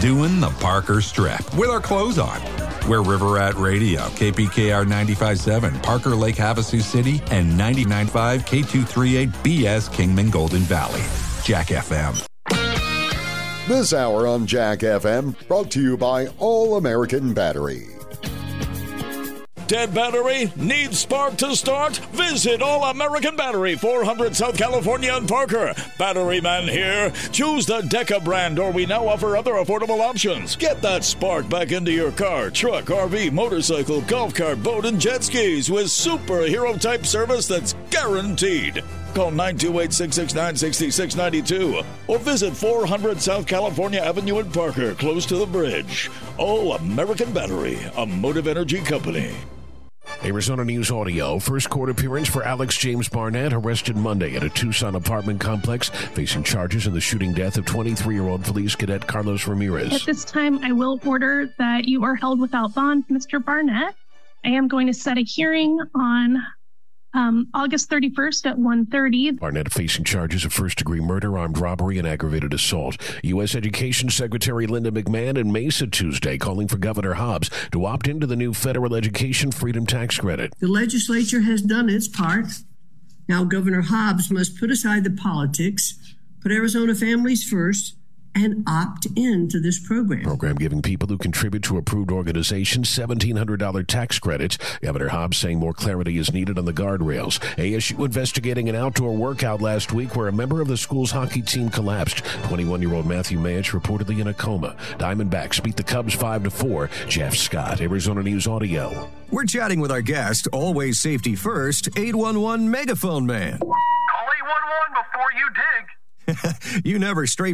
doing the Parker Strip with our clothes on. We're River Rat Radio, KPKR 95.7, Parker Lake Havasu City, and 99.5 K238 BS Kingman Golden Valley. Jack FM. This hour on Jack FM brought to you by All American Battery. Dead battery? Needs spark to start? Visit All American Battery, 400 South California and Parker. Battery man here. Choose the Deca brand, or we now offer other affordable options. Get that spark back into your car, truck, RV, motorcycle, golf cart, boat, and jet skis with superhero-type service that's guaranteed. Call 928-669-6692 or visit 400 South California Avenue in Parker, close to the bridge. All American Battery, a Motive Energy company. Arizona News Audio. First court appearance for Alex James Barnett, arrested Monday at a Tucson apartment complex, facing charges in the shooting death of 23-year-old police cadet Carlos Ramirez. At this time, I will order that you are held without bond, Mr. Barnett. I am going to set a hearing on August 31st at 1:30. Barnett facing charges of first-degree murder, armed robbery, and aggravated assault. U.S. Education Secretary Linda McMahon in Mesa Tuesday calling for Governor Hobbs to opt into the new federal education freedom tax credit. The legislature has done its part. Now Governor Hobbs must put aside the politics, put Arizona families first, and opt into this program. Program giving people who contribute to approved organizations $1,700 tax credits. Governor Hobbs saying more clarity is needed on the guardrails. ASU investigating an outdoor workout last week where a member of the school's hockey team collapsed. 21-year-old Matthew Mayich reportedly in a coma. Diamondbacks beat the Cubs 5-4. Jeff Scott, Arizona News Audio. We're chatting with our guest, always safety first, 811 Megaphone Man. Call 811 before you dig. You never stray